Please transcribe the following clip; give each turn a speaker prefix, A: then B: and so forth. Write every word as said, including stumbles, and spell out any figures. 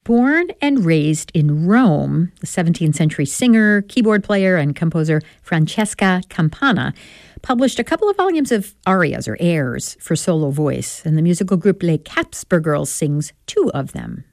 A: Born and raised in Rome, the seventeenth century singer, keyboard player, and composer Francesca Campana published a couple of volumes of arias or airs for solo voice, and the musical group Les Capsper Girls sings two of them.